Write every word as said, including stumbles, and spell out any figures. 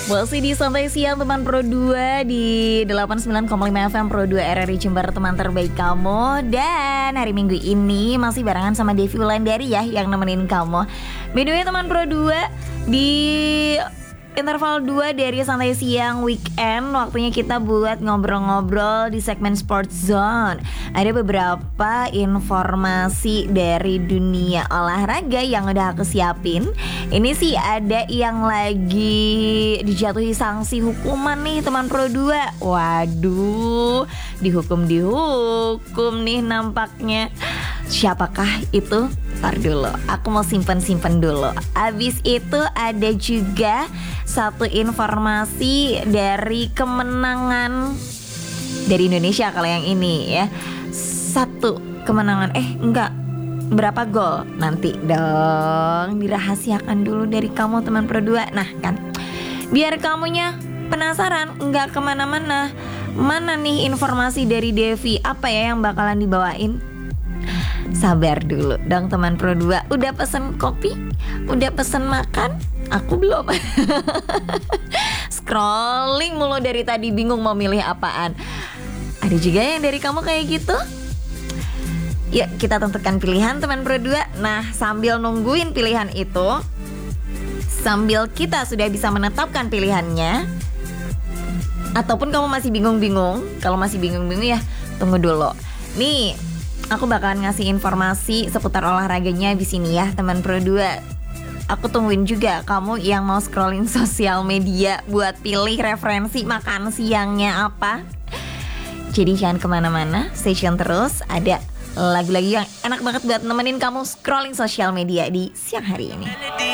Masih di Santai Siang teman Pro dua di delapan puluh sembilan koma lima F M Pro dua R R I Jember, teman terbaik kamu. Dan hari Minggu ini masih barengan sama Devi Wulandari ya yang nemenin kamu. By the way teman Pro dua, di interval dua dari Santai Siang Weekend, waktunya kita buat ngobrol-ngobrol di segmen Sports Zone. Ada beberapa informasi dari dunia olahraga yang udah aku siapin. Ini sih ada yang lagi dijatuhi sanksi hukuman nih teman Pro dua. Waduh, dihukum-dihukum nih nampaknya. Siapakah itu? Ntar dulu, aku mau simpen-simpen dulu. Abis itu ada juga satu informasi dari kemenangan dari Indonesia kalau yang ini ya. Satu kemenangan, eh enggak, berapa gol nanti dong dirahasiakan dulu dari kamu teman Pro dua. Nah kan, biar kamunya penasaran enggak kemana-mana, mana nih informasi dari Devi, apa ya yang bakalan dibawain? Sabar dulu dong teman Pro dua. Udah pesen kopi? Udah pesen makan? Aku belum. Scrolling mulu dari tadi, bingung mau milih apaan. Ada juga yang dari kamu kayak gitu? Yuk kita tentukan pilihan teman Pro dua. Nah sambil nungguin pilihan itu, sambil kita sudah bisa menetapkan pilihannya, ataupun kamu masih bingung-bingung, kalau masih bingung-bingung ya tunggu dulu. Nih, aku bakalan ngasih informasi seputar olahraganya di sini ya teman Pro dua. Aku tungguin juga kamu yang mau scrolling sosial media buat pilih referensi makan siangnya apa. Jadi jangan kemana-mana, stay tune terus. Ada lagu-lagu yang enak banget buat nemenin kamu scrolling sosial media di siang hari ini.